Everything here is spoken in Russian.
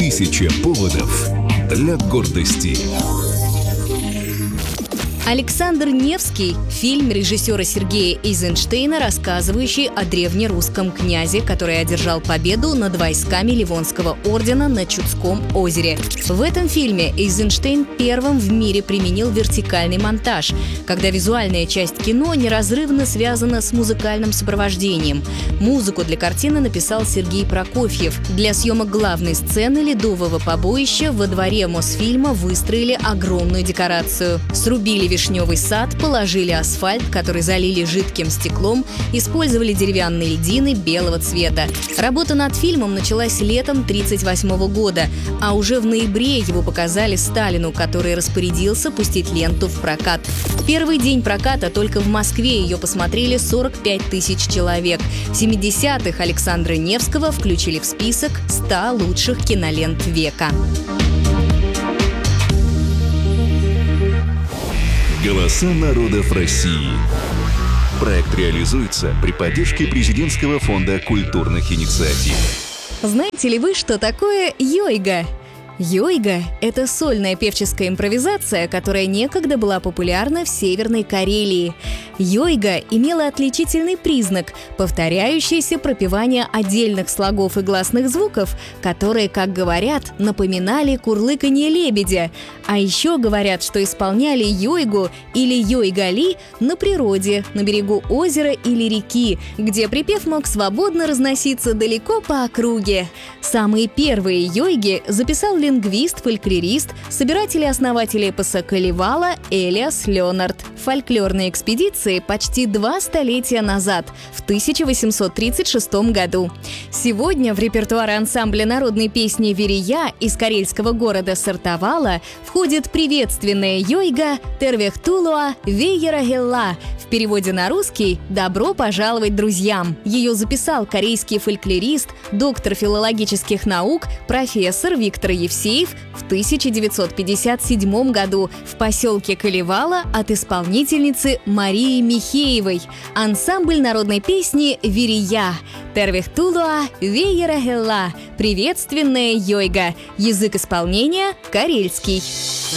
Тысяча поводов для гордости. Александр Невский – фильм режиссера Сергея Эйзенштейна, рассказывающий о древнерусском князе, который одержал победу над войсками Ливонского ордена на Чудском озере. В этом фильме Эйзенштейн первым в мире применил вертикальный монтаж, когда визуальная часть кино неразрывно связана с музыкальным сопровождением. Музыку для картины написал Сергей Прокофьев. Для съемок главной сцены ледового побоища во дворе Мосфильма выстроили огромную декорацию. Срубили вишневый сад, положили асфальт, который залили жидким стеклом, использовали деревянные льдины белого цвета. Работа над фильмом началась летом 1938 года, а уже в ноябре его показали Сталину, который распорядился пустить ленту в прокат. В первый день проката только в Москве ее посмотрели 45 тысяч человек. В 70-х Александра Невского включили в список 100 лучших кинолент века. Голоса народов России. Проект реализуется при поддержке Президентского фонда культурных инициатив. Знаете ли вы, что такое йойга? Йойга – это сольная певческая импровизация, которая некогда была популярна в Северной Карелии. Йойга имела отличительный признак – повторяющееся пропевание отдельных слогов и гласных звуков, которые, как говорят, напоминали курлыканье лебедя. А еще говорят, что исполняли йойгу или йойгали на природе, на берегу озера или реки, где припев мог свободно разноситься далеко по округе. Самые первые йойги записал лингвист, фольклорист, собиратель и основатель эпоса Калевала Элиас Леонард. Фольклорные экспедиции почти 2 столетия назад, в 1836 году. Сегодня в репертуар ансамбля народной песни «Верия» из карельского города Сартовала входит приветственная йойга «Тервехтулуа Вейерагелла». В переводе на русский «Добро пожаловать друзьям». Ее записал корейский фольклорист, доктор филологических наук, профессор Виктор Евсеев в 1957 году в поселке Калевала от исполнительницы Марии Михеевой. Ансамбль народной песни «Верия» «Тервехтулуа Вейерагелла». Приветственная йойга. Язык исполнения – карельский.